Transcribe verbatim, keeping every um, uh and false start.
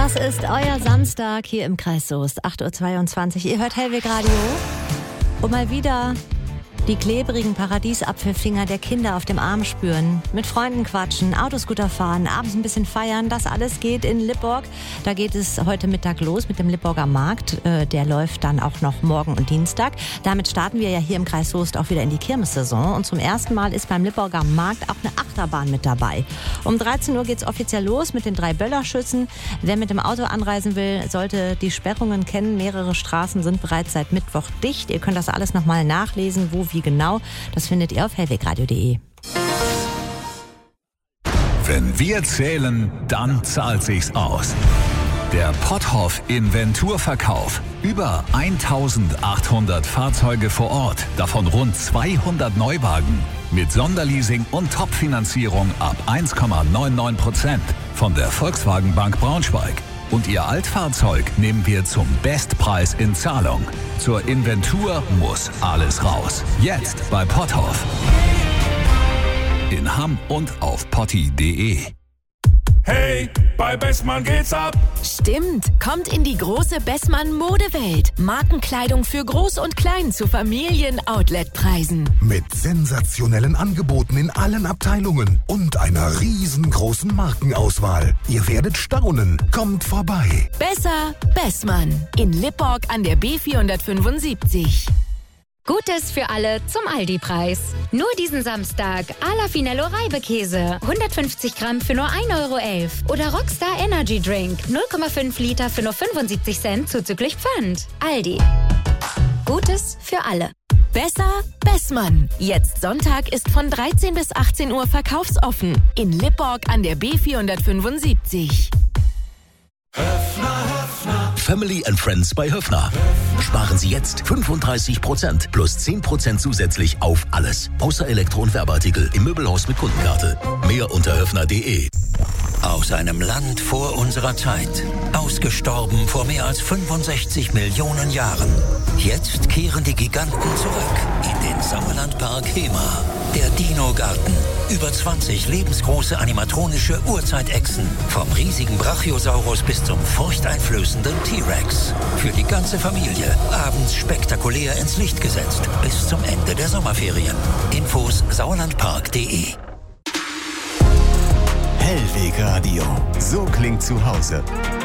Das ist euer Samstag hier im Kreis Soest, acht Uhr zweiundzwanzig. Ihr hört Hellweg Radio. Und mal wieder die klebrigen Paradiesapfelfinger der Kinder auf dem Arm spüren, mit Freunden quatschen, Autoscooter fahren, abends ein bisschen feiern. Das alles geht in Lipborg. Da geht es heute Mittag los mit dem Lipborger Markt. Äh, der läuft dann auch noch morgen und Dienstag. Damit starten wir ja hier im Kreis Soest auch wieder in die Kirmessaison. Und zum ersten Mal ist beim Lipborger Markt auch eine Achterbahn mit dabei. Um dreizehn Uhr geht's offiziell los mit den drei Böllerschützen. Wer mit dem Auto anreisen will, sollte die Sperrungen kennen. Mehrere Straßen sind bereits seit Mittwoch dicht. Ihr könnt das alles nochmal nachlesen, wo wie genau. Das findet ihr auf hellwegradio punkt de. Wenn wir zählen, dann zahlt sich's aus. Der Potthoff Inventurverkauf. Über eintausendachthundert Fahrzeuge vor Ort, davon rund zweihundert Neuwagen. Mit Sonderleasing und Topfinanzierung ab eins Komma neunundneunzig Prozent von der Volkswagen Bank Braunschweig. Und Ihr Altfahrzeug nehmen wir zum Bestpreis in Zahlung. Zur Inventur muss alles raus. Jetzt bei Potthoff. In Hamm und auf potti punkt de. Hey, bei Bessmann geht's ab. Stimmt, kommt in die große Bessmann Modewelt. Markenkleidung für Groß und Klein zu Familien-Outlet-Preisen. Mit sensationellen Angeboten in allen Abteilungen und einer riesengroßen Markenauswahl. Ihr werdet staunen. Kommt vorbei. Besser Bessmann. In Lipborg an der B vierhundertfünfundsiebzig. Gutes für alle zum Aldi-Preis. Nur diesen Samstag Ala Finello Reibekäse. hundertfünfzig Gramm für nur ein Euro elf. Oder Rockstar Energy Drink. null Komma fünf Liter für nur fünfundsiebzig Cent zuzüglich Pfand. Aldi. Gutes für alle. Besser Bessmann. Jetzt Sonntag ist von dreizehn bis achtzehn Uhr verkaufsoffen. In Lipborg an der B vierhundertfünfundsiebzig. Höfner, Höfner. Family and Friends bei Höfner. Sparen Sie jetzt fünfunddreißig Prozent plus zehn Prozent zusätzlich auf alles. Außer Elektro- und Werbeartikel im Möbelhaus mit Kundenkarte. Mehr unter höfner punkt de. Aus einem Land vor unserer Zeit. Ausgestorben vor mehr als fünfundsechzig Millionen Jahren. Jetzt kehren die Giganten zurück in den Sauerlandpark Hema. Der Dino-Garten. Über zwanzig lebensgroße animatronische Urzeitechsen. Vom riesigen Brachiosaurus bis zum furchteinflößenden T-Rex. Für die ganze Familie. Abends spektakulär ins Licht gesetzt. Bis zum Ende der Sommerferien. Infos sauerlandpark punkt de. Hellweg Radio. So klingt zu Hause.